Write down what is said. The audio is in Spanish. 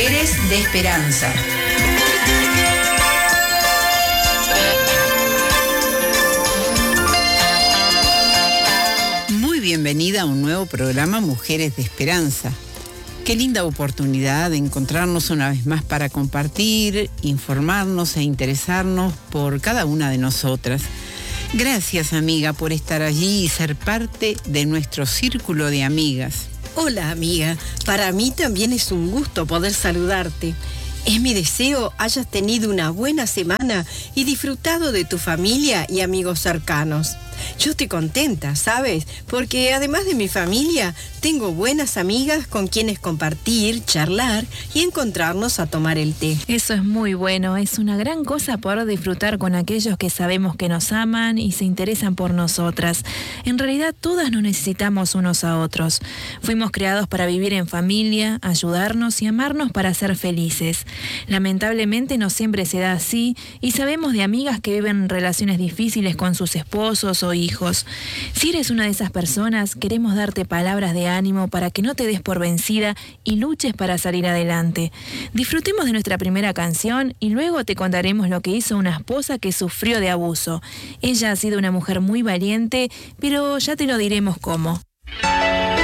Mujeres de Esperanza. Muy bienvenida a un nuevo programa Mujeres de Esperanza. Qué linda oportunidad de encontrarnos una vez más para compartir, informarnos e interesarnos por cada una de nosotras. Gracias, amiga, por estar allí y ser parte de nuestro círculo de amigas. Hola, amiga. Para mí también es un gusto poder saludarte. Es mi deseo hayas tenido una buena semana y disfrutado de tu familia y amigos cercanos. Yo estoy contenta, ¿sabes? Porque además de mi familia, tengo buenas amigas con quienes compartir, charlar y encontrarnos a tomar el té. Eso es muy bueno, es una gran cosa poder disfrutar con aquellos que sabemos que nos aman y se interesan por nosotras. En realidad todas nos necesitamos unos a otros. Fuimos creados para vivir en familia, ayudarnos y amarnos para ser felices. Lamentablemente no siempre se da así y sabemos de amigas que viven relaciones difíciles con sus esposos o hijos. Si eres una de esas personas, queremos darte palabras de ánimo para que no te des por vencida y luches para salir adelante. Disfrutemos de nuestra primera canción y luego te contaremos lo que hizo una esposa que sufrió de abuso. Ella ha sido una mujer muy valiente, pero ya te lo diremos cómo.